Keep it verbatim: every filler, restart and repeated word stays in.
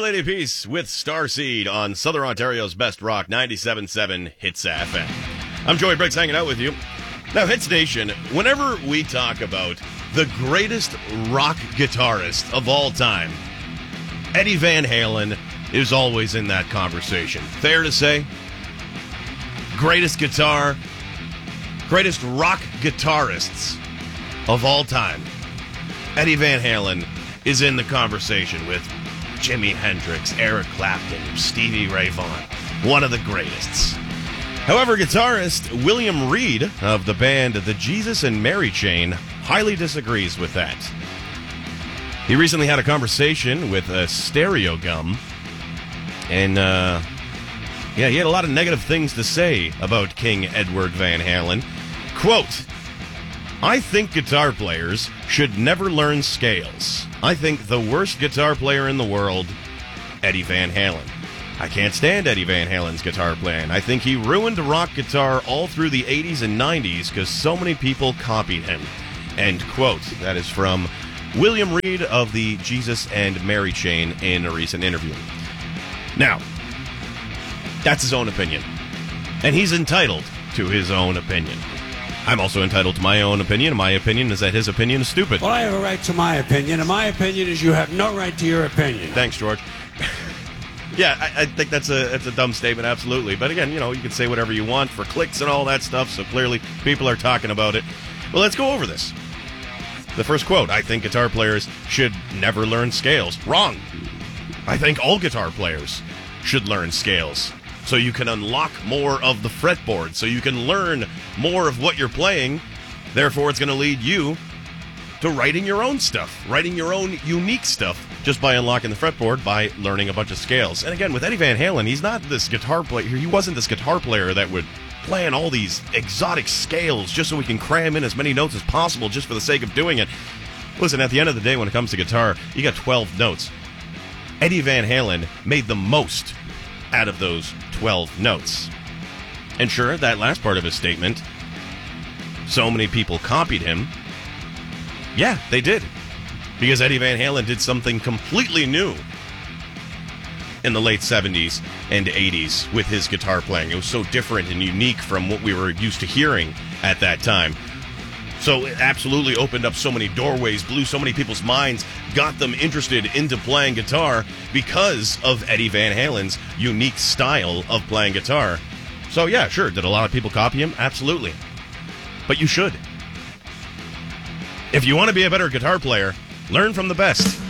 Lady Peace with Starseed on Southern Ontario's Best Rock, ninety-seven point seven Hits F M. I'm Joey Briggs hanging out with you. Now, Hits Nation, whenever we talk about the greatest rock guitarist of all time, Eddie Van Halen is always in that conversation. Fair to say? Greatest guitar, greatest rock guitarists of all time. Eddie Van Halen is in the conversation with Jimi Hendrix, Eric Clapton, Stevie Ray Vaughan, one of the greatest. However, guitarist William Reed of the band The Jesus and Mary Chain highly disagrees with that. He recently had a conversation with uh, Stereo Gum, and uh, yeah, he had a lot of negative things to say about King Edward Van Halen. Quote, I think guitar players should never learn scales. I think the worst guitar player in the world, Eddie Van Halen. I can't stand Eddie Van Halen's guitar playing. I think he ruined rock guitar all through the eighties and nineties because so many people copied him. End quote. That is from William Reed of the Jesus and Mary Chain in a recent interview. Now, that's his own opinion. And he's entitled to his own opinion. I'm also entitled to my own opinion, and my opinion is that his opinion is stupid. Well, I have a right to my opinion, and my opinion is you have no right to your opinion. Thanks, George. yeah, I, I think that's a that's a dumb statement, absolutely. But again, you know, you can say whatever you want for clicks and all that stuff, so clearly people are talking about it. Well, let's go over this. The first quote, I think guitar players should never learn scales. Wrong. I think all guitar players should learn scales, so you can unlock more of the fretboard, so you can learn more of what you're playing. Therefore, it's going to lead you to writing your own stuff, writing your own unique stuff, just by unlocking the fretboard, by learning a bunch of scales. And again, with Eddie Van Halen, he's not this guitar player. He wasn't this guitar player that would play in all these exotic scales just so we can cram in as many notes as possible just for the sake of doing it. Listen, at the end of the day, when it comes to guitar, you got twelve notes. Eddie Van Halen made the most out of those twelve notes. And sure, that last part of his statement, so many people copied him. Yeah, they did. Because Eddie Van Halen did something completely new in the late seventies and eighties with his guitar playing. It was so different and unique from what we were used to hearing at that time. So it absolutely opened up so many doorways, blew so many people's minds, got them interested into playing guitar because of Eddie Van Halen's unique style of playing guitar. So yeah, sure, did a lot of people copy him? Absolutely. But you should. If you want to be a better guitar player, learn from the best.